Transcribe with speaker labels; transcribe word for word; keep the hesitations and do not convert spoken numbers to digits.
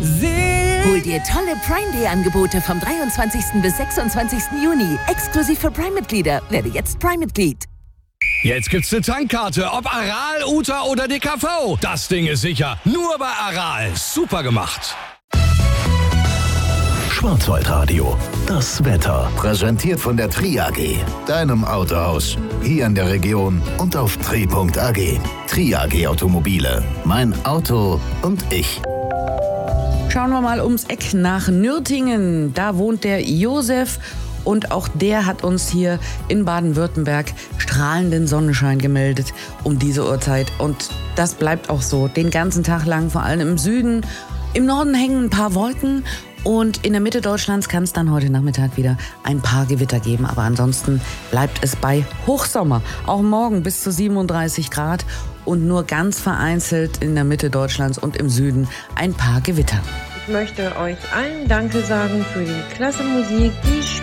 Speaker 1: Hol dir tolle Prime Day Angebote vom dreiundzwanzigsten bis sechsundzwanzigsten Juni. Exklusiv für Prime-Mitglieder. Werde jetzt Prime-Mitglied.
Speaker 2: Jetzt gibt's eine Tankkarte, ob Aral, Uta oder D K V. Das Ding ist sicher. Nur bei Aral. Super gemacht.
Speaker 3: Schwarzwaldradio, das Wetter.
Speaker 4: Präsentiert von der Tri A G, deinem Autohaus. Hier in der Region und auf tri punkt a g. Tri A G Automobile. Mein Auto und ich.
Speaker 5: Schauen wir mal ums Eck nach Nürtingen. Da wohnt der Josef und auch der hat uns hier in Baden-Württemberg strahlenden Sonnenschein gemeldet um diese Uhrzeit. Und das bleibt auch so den ganzen Tag lang, vor allem im Süden. Im Norden hängen ein paar Wolken und in der Mitte Deutschlands kann es dann heute Nachmittag wieder ein paar Gewitter geben. Aber ansonsten bleibt es bei Hochsommer. Auch morgen bis zu siebenunddreißig Grad und nur ganz vereinzelt in der Mitte Deutschlands und im Süden ein paar Gewitter.
Speaker 6: Ich möchte euch allen Danke sagen für die klasse Musik, die